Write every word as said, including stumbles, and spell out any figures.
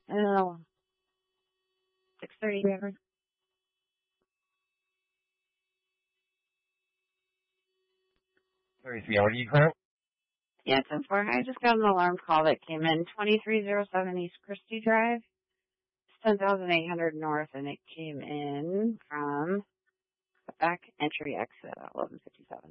Oh, six thirty, whatever. thirty-three, what do you current? Yeah, ten four. I just got an alarm call that came in. twenty-three oh seven East Christie Drive. It's ten thousand eight hundred north, and it came in from the back entry exit at eleven fifty-seven.